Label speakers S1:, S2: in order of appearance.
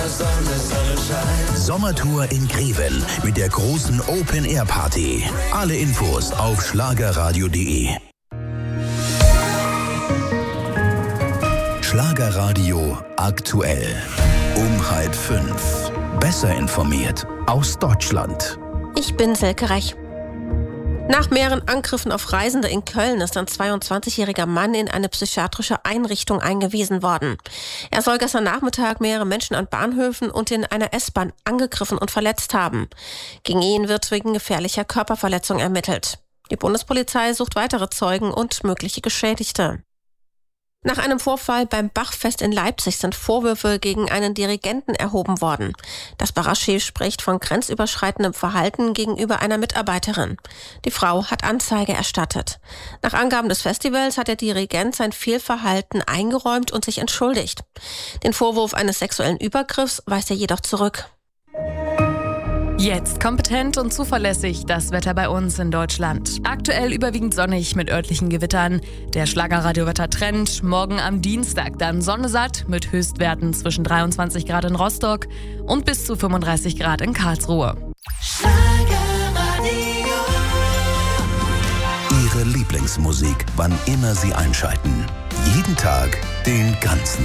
S1: Sommertour in Greven mit der großen Open-Air-Party. Alle Infos auf schlagerradio.de. Schlagerradio aktuell. Um 4:30. Besser informiert aus Deutschland.
S2: Ich bin Silke Rech. Nach mehreren Angriffen auf Reisende in Köln ist ein 22-jähriger Mann in eine psychiatrische Einrichtung eingewiesen worden. Er soll gestern Nachmittag mehrere Menschen an Bahnhöfen und in einer S-Bahn angegriffen und verletzt haben. Gegen ihn wird wegen gefährlicher Körperverletzung ermittelt. Die Bundespolizei sucht weitere Zeugen und mögliche Geschädigte. Nach einem Vorfall beim Bachfest in Leipzig sind Vorwürfe gegen einen Dirigenten erhoben worden. Das Barchef spricht von grenzüberschreitendem Verhalten gegenüber einer Mitarbeiterin. Die Frau hat Anzeige erstattet. Nach Angaben des Festivals hat der Dirigent sein Fehlverhalten eingeräumt und sich entschuldigt. Den Vorwurf eines sexuellen Übergriffs weist er jedoch zurück.
S3: Jetzt kompetent und zuverlässig das Wetter bei uns in Deutschland. Aktuell überwiegend sonnig mit örtlichen Gewittern. Der Schlagerradio-Wetter-Trend. Morgen am Dienstag dann Sonne satt mit Höchstwerten zwischen 23 Grad in Rostock und bis zu 35 Grad in Karlsruhe.
S1: Ihre Lieblingsmusik, wann immer Sie einschalten. Jeden Tag, den ganzen